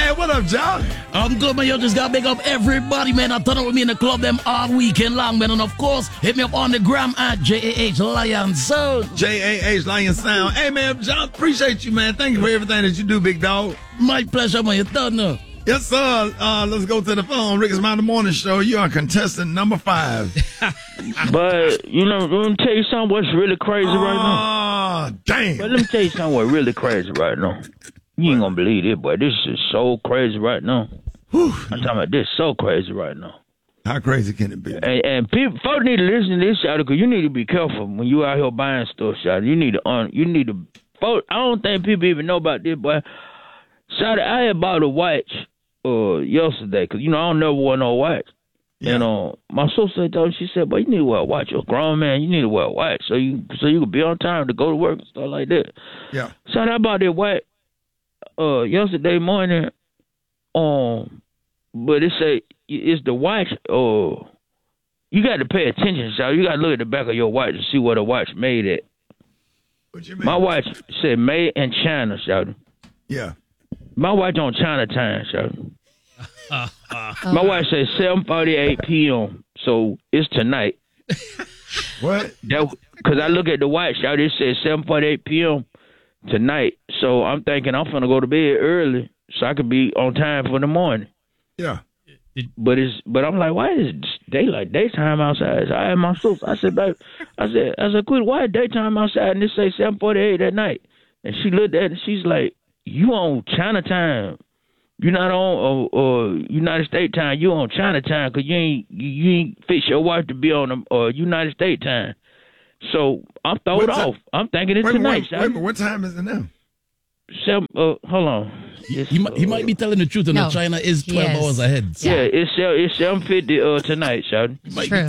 Hey, what up, John? I'm good, man. You just gotta big up everybody, man. I turn up with me in the club them all weekend long, man. And of course, hit me up on the gram at JAH Lion Sound. JAH Lion Sound. Hey, man, John, appreciate you, man. Thank you for everything that you do, big dog. My pleasure, man. You done now. Yes, sir. Let's go to the phone. Rick's Mountain Morning Show. You are contestant number 5. But, you know, let me tell you something what's really crazy right now. Damn. But let me tell you something what's really crazy right now. You ain't gonna believe it, boy. This is so crazy right now. Whew. I'm talking about this so crazy right now. How crazy can it be? And people, folks need to listen to this, Shawty, because you need to be careful when you out here buying stuff, Shawty. You need to, folks, I don't think people even know about this, boy. Shawty, I had bought a watch yesterday, because, you know, I don't never wear no watch. Yeah. And my sister told me, she said, "But you need to wear a watch. You're a grown man. You need to wear a watch so you can be on time to go to work and stuff like that." Yeah. So I bought that watch yesterday morning. But it say it's the watch. You got to pay attention, so you got to look at the back of your watch to see what the watch made at. What you mean? My watch said made in China, Shawty. Yeah. My watch on China time, Shawty. My watch says 7:48 p.m. So it's tonight. What? Because I look at the watch, Shawty, it says 7:48 p.m. tonight. So I'm thinking I'm finna go to bed early so I could be on time for the morning. Yeah. But I'm like, why is it daytime outside? So I had my sister. I said, babe, I said, quit, why is daytime outside? And it say 7:48 at night. And she looked at it and she's like, you on China time. You're not on United States time. You on China time because you ain't fix your wife to be on United States time. So I'm throwed off. I'm thinking it's tonight. Wait a minute, what time is it now? Hold on. He might be telling the truth. No, China is 12 hours ahead. So. Yeah, it's 7:50 tonight, Shawty.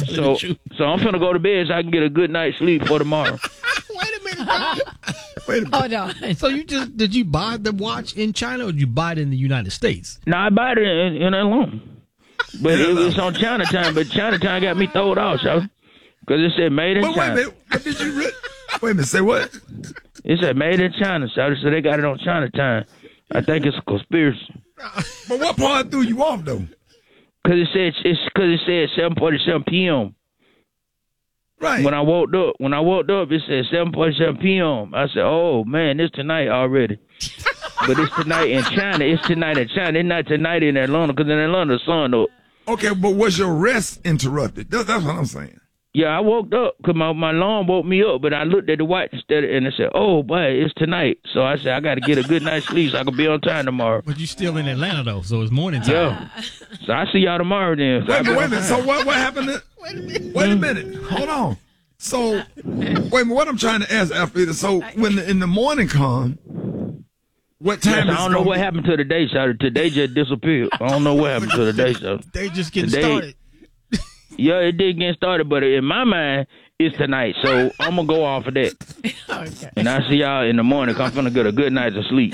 So I'm finna go to bed so I can get a good night's sleep for tomorrow. Wait a minute. Oh no! So did you buy the watch in China or did you buy it in the United States? No, I bought it in Atlanta, but it was on China time. But China time got me thrown off, Shawty, because it said made in China. Wait a minute, what did you read? Wait a minute, say what? It said made in China, Shawty, so they got it on China time. I think it's a conspiracy. But what part threw you off though? Because it said 7:47 p.m. Right. When I woke up, it said 7:47 p.m. I said, "Oh man, it's tonight already." But it's tonight in China. It's tonight in China. It's not tonight in Atlanta because in Atlanta the sun up. Okay, but was your rest interrupted? That's what I'm saying. Yeah, I woke up because my alarm woke me up, but I looked at the watch instead and it said, "Oh, boy, it's tonight." So I said, I got to get a good night's sleep so I can be on time tomorrow. But you still in Atlanta, though, so it's morning time. Yeah. So I see y'all tomorrow then. Wait a minute. So what happened? Wait a minute. Hold on. So, wait a minute. What I'm trying to ask, Alfred, so when in the morning come, what time is it? I don't know what happened to the day, so today just disappeared. I don't know what happened to the day, so. They just getting started. Yeah, it did get started, but in my mind, it's tonight. So I'm going to go off of that. Okay. And I'll see y'all in the morning. I'm going to get a good night of sleep.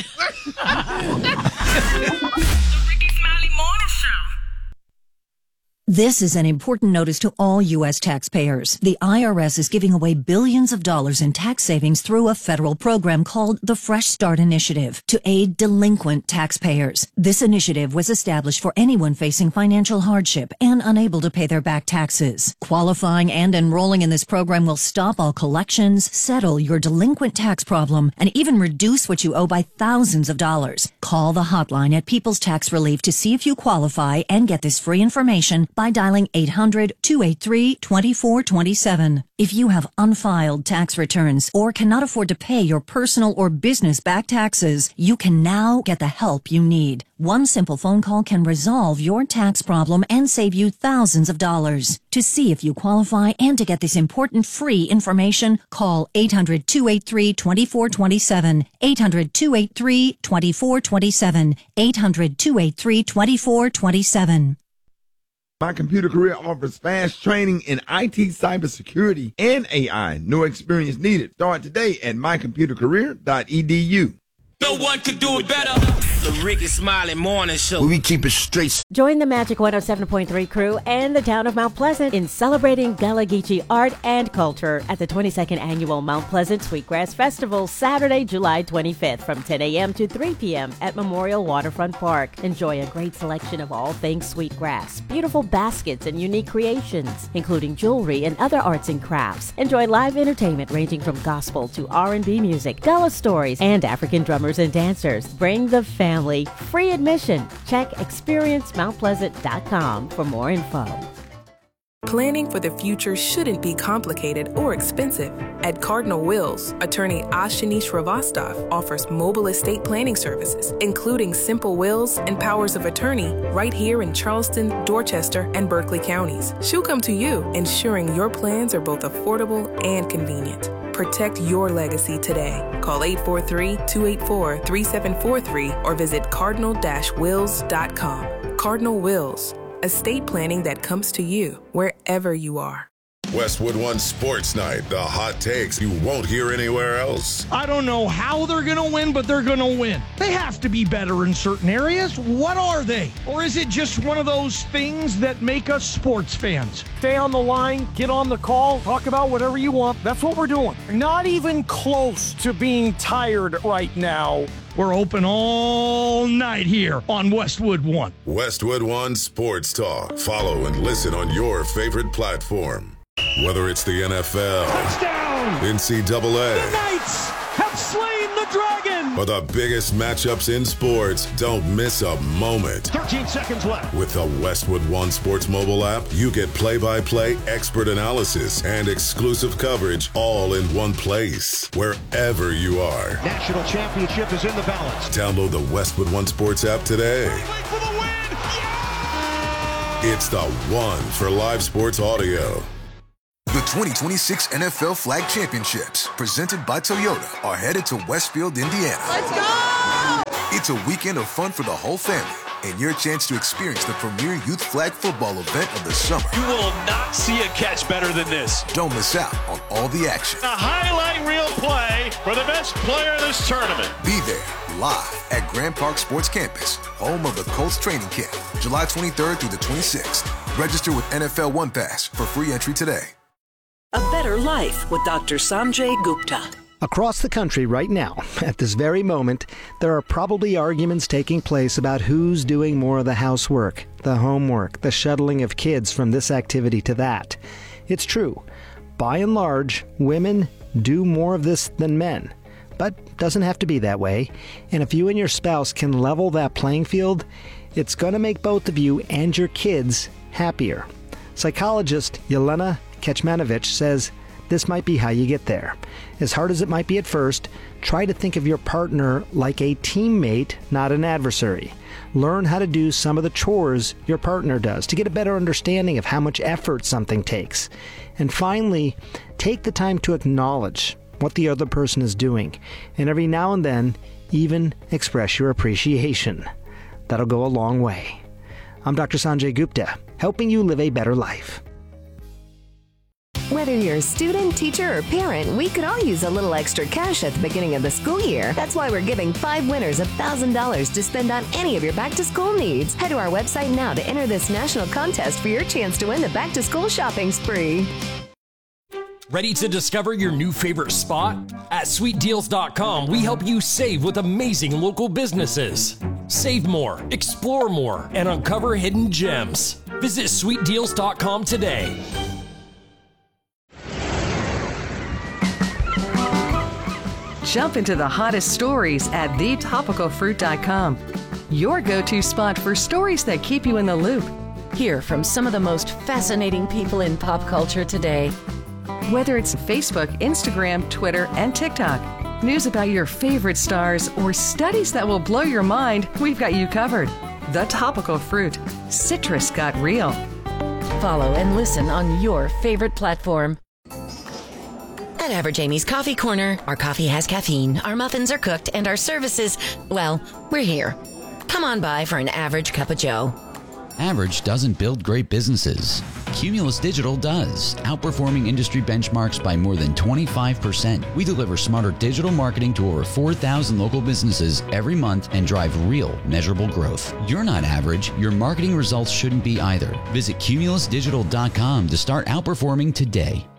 This is an important notice to all U.S. taxpayers. The IRS is giving away billions of dollars in tax savings through a federal program called the Fresh Start Initiative to aid delinquent taxpayers. This initiative was established for anyone facing financial hardship and unable to pay their back taxes. Qualifying and enrolling in this program will stop all collections, settle your delinquent tax problem, and even reduce what you owe by thousands of dollars. Call the hotline at People's Tax Relief to see if you qualify and get this free information by dialing 800-283-2427. If you have unfiled tax returns or cannot afford to pay your personal or business back taxes, you can now get the help you need. One simple phone call can resolve your tax problem and save you thousands of dollars. To see if you qualify and to get this important free information, call 800-283-2427, 800-283-2427, 800-283-2427. My Computer Career offers fast training in IT, cybersecurity, and AI. No experience needed. Start today at mycomputercareer.edu. No one could do it better. The Ricky Smiley Morning Show. We keep it straight. Join the Magic 107.3 crew and the town of Mount Pleasant in celebrating Gullah Geechee art and culture at the 22nd Annual Mount Pleasant Sweetgrass Festival, Saturday, July 25th from 10 a.m. to 3 p.m. at Memorial Waterfront Park. Enjoy a great selection of all things sweetgrass, beautiful baskets and unique creations, including jewelry and other arts and crafts. Enjoy live entertainment ranging from gospel to R&B music, Gullah stories, and African drummers and dancers. Bring the family. Free admission. Check experiencemountpleasant.com for more info. Planning for the future shouldn't be complicated or expensive. At Cardinal Wills, attorney Ashini Shrivastava offers mobile estate planning services, including simple wills and powers of attorney right here in Charleston, Dorchester, and Berkeley counties. She'll come to you, ensuring your plans are both affordable and convenient. Protect your legacy today. Call 843-284-3743 or visit cardinal-wills.com. Cardinal Wills, estate planning that comes to you wherever you are. Westwood One Sports Night, the hot takes you won't hear anywhere else. I don't know how they're going to win, but they're going to win. They have to be better in certain areas. What are they? Or is it just one of those things that make us sports fans? Stay on the line, get on the call, talk about whatever you want. That's what we're doing. Not even close to being tired right now. We're open all night here on Westwood One. Westwood One Sports Talk. Follow and listen on your favorite platform. Whether it's the NFL, touchdown, NCAA, the Knights have slain the dragon, or the biggest matchups in sports, don't miss a moment. 13 seconds left. With the Westwood One Sports mobile app, you get play-by-play expert analysis and exclusive coverage all in one place, wherever you are. National championship is in the balance. Download the Westwood One Sports app today. For the win. Yeah! It's the one for live sports audio. The 2026 NFL Flag Championships, presented by Toyota, are headed to Westfield, Indiana. Let's go! It's a weekend of fun for the whole family and your chance to experience the premier youth flag football event of the summer. You will not see a catch better than this. Don't miss out on all the action. A highlight reel play for the best player of this tournament. Be there live at Grand Park Sports Campus, home of the Colts training camp, July 23rd through the 26th. Register with NFL One Pass for free entry today. A Better Life with Dr. Sanjay Gupta. Across the country right now, at this very moment, there are probably arguments taking place about who's doing more of the housework, the homework, the shuttling of kids from this activity to that. It's true. By and large, women do more of this than men. But doesn't have to be that way. And if you and your spouse can level that playing field, it's going to make both of you and your kids happier. Psychologist Yelena Kecmanovic says this might be how you get there. As hard as it might be at first, try to think of your partner like a teammate, not an adversary. Learn how to do some of the chores your partner does to get a better understanding of how much effort something takes. And finally, take the time to acknowledge what the other person is doing, and every now and then, even express your appreciation. That'll go a long way. I'm Dr. Sanjay Gupta, helping you live a better life. Whether you're a student, teacher, or parent, we could all use a little extra cash at the beginning of the school year. That's why we're giving 5 winners $1,000 to spend on any of your back-to-school needs. Head to our website now to enter this national contest for your chance to win the back-to-school shopping spree. Ready to discover your new favorite spot? At SweetDeals.com, we help you save with amazing local businesses. Save more, explore more, and uncover hidden gems. Visit SweetDeals.com today. Jump into the hottest stories at thetopicalfruit.com. Your go-to spot for stories that keep you in the loop. Hear from some of the most fascinating people in pop culture today. Whether it's Facebook, Instagram, Twitter, and TikTok, news about your favorite stars, or studies that will blow your mind, we've got you covered. The Topical Fruit. Citrus got real. Follow and listen on your favorite platform. At Average Amy's Coffee Corner, our coffee has caffeine, our muffins are cooked, and our services, well, we're here. Come on by for an average cup of joe. Average doesn't build great businesses. Cumulus Digital does, outperforming industry benchmarks by more than 25%. We deliver smarter digital marketing to over 4,000 local businesses every month and drive real, measurable growth. You're not average. Your marketing results shouldn't be either. Visit cumulusdigital.com to start outperforming today.